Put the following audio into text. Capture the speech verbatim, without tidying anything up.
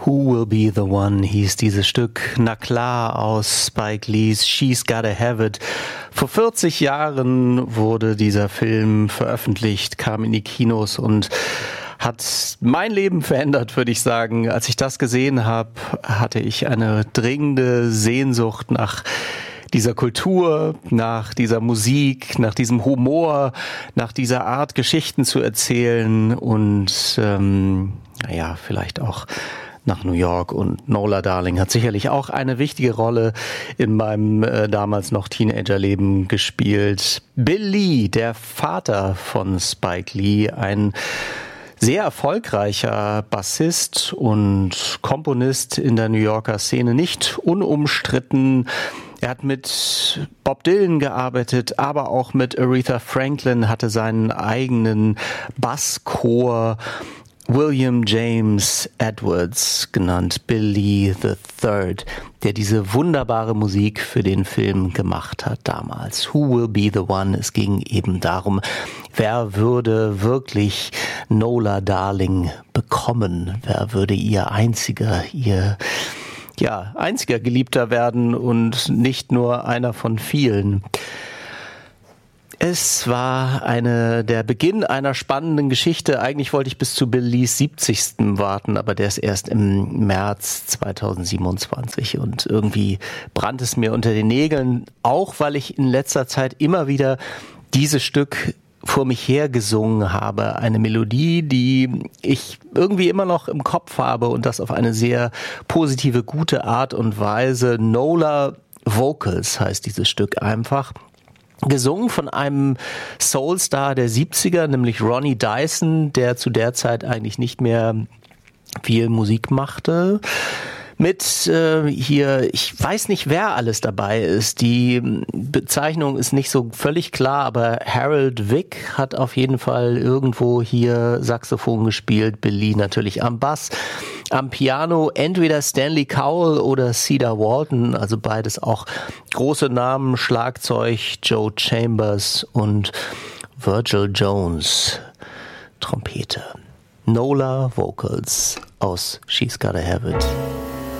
Who Will Be the One hieß dieses Stück. Na klar, aus Spike Lees She's Gotta Have It. Vor vierzig Jahren wurde dieser Film veröffentlicht, kam in die Kinos und hat mein Leben verändert, würde ich sagen. Als ich das gesehen habe, hatte ich eine dringende Sehnsucht nach dieser Kultur, nach dieser Musik, nach diesem Humor, nach dieser Art, Geschichten zu erzählen und ähm, ja, vielleicht auch nach New York. Und Nola Darling hat sicherlich auch eine wichtige Rolle in meinem äh, damals noch Teenagerleben gespielt. Bill Lee, der Vater von Spike Lee, ein sehr erfolgreicher Bassist und Komponist in der New Yorker Szene, nicht unumstritten. Er hat mit Bob Dylan gearbeitet, aber auch mit Aretha Franklin, hatte seinen eigenen Basschor. William James Edwards, genannt Bill Lee the Third, der diese wunderbare Musik für den Film gemacht hat damals. Who Will Be the One? Es ging eben darum, wer würde wirklich Nola Darling bekommen? Wer würde ihr einziger, ihr ja, einziger Geliebter werden und nicht nur einer von vielen? Es war eine, der Beginn einer spannenden Geschichte. Eigentlich wollte ich bis zu Bill Lees siebzigsten warten, aber der ist erst im März zweitausendsiebenundzwanzig und irgendwie brannt es mir unter den Nägeln, auch weil ich in letzter Zeit immer wieder dieses Stück vor mich hergesungen habe. Eine Melodie, die ich irgendwie immer noch im Kopf habe und das auf eine sehr positive, gute Art und Weise. Nola Vocals heißt dieses Stück einfach. Gesungen von einem Soulstar der siebziger, nämlich Ronnie Dyson, der zu der Zeit eigentlich nicht mehr viel Musik machte. Mit äh, hier, ich weiß nicht, wer alles dabei ist. Die Bezeichnung ist nicht so völlig klar, aber Harold Vick hat auf jeden Fall irgendwo hier Saxophon gespielt, Bill Lee natürlich am Bass. Am Piano entweder Stanley Cowell oder Cedar Walton, also beides auch große Namen, Schlagzeug Joe Chambers und Virgil Jones, Trompete. Nola Vocals aus She's Gotta Have It.